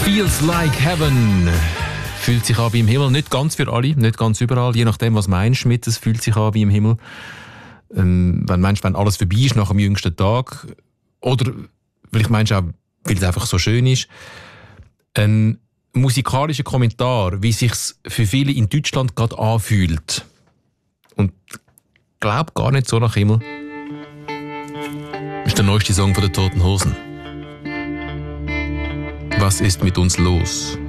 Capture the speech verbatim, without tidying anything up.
Feels like heaven. Fühlt sich an wie im Himmel. Nicht ganz für alle, nicht ganz überall. Je nachdem, was meinst du mit, es fühlt sich an wie im Himmel. Ähm, wenn meinst, wenn alles vorbei ist nach dem jüngsten Tag. Oder vielleicht meinst du auch, weil es einfach so schön ist. Ein musikalischer Kommentar, wie es sich für viele in Deutschland gerade anfühlt. Und glaub gar nicht so nach Himmel. Ist der neueste Song von den Toten Hosen. Was ist mit uns los?